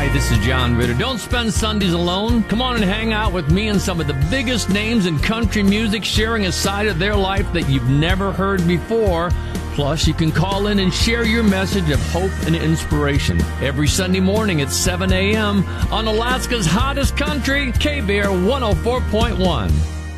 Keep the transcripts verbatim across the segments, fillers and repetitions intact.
Hi, this is John Ritter. Don't spend Sundays alone. Come on and hang out with me and some of the biggest names in country music, sharing a side of their life that you've never heard before. Plus, you can call in and share your message of hope and inspiration every Sunday morning at seven a.m. on Alaska's hottest country, K-Bear one oh four point one.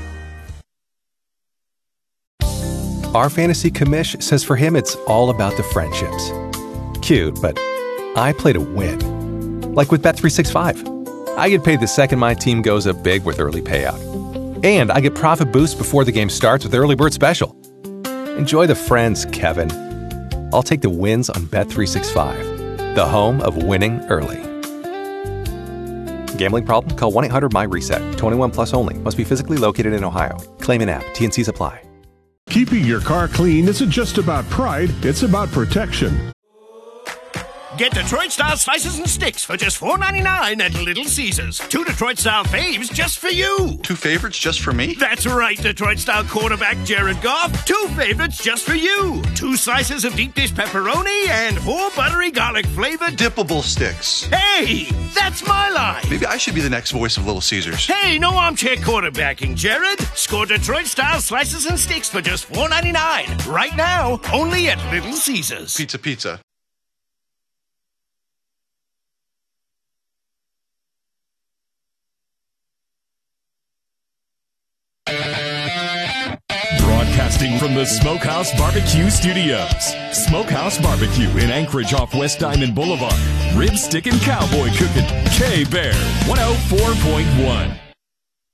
Our fantasy commish says for him it's all about the friendships. Cute, but I play to win. Like with Bet three sixty-five. I get paid the second my team goes up big with early payout. And I get profit boost before the game starts with Early Bird Special. Enjoy the friends, Kevin. I'll take the wins on Bet three sixty-five, the home of winning early. Gambling problem? Call one eight hundred M Y RESET. twenty-one plus only. Must be physically located in Ohio. Claim in app. T and Cs apply. Keeping your car clean isn't just about pride, it's about protection. Get Detroit-style slices and sticks for just four ninety-nine at Little Caesars. Two Detroit-style faves just for you. Two favorites just for me? That's right, Detroit-style quarterback Jared Goff. Two favorites just for you. Two slices of deep dish pepperoni and four buttery garlic-flavored dippable sticks. Hey, that's my line. Maybe I should be the next voice of Little Caesars. Hey, no armchair quarterbacking, Jared. Score Detroit-style slices and sticks for just four ninety-nine. Right now, only at Little Caesars. Pizza, pizza. Broadcasting from the Smokehouse Barbecue Studios. Smokehouse Barbecue in Anchorage off West Diamond Boulevard. Rib stick and cowboy cooking. K-Bear one oh four point one.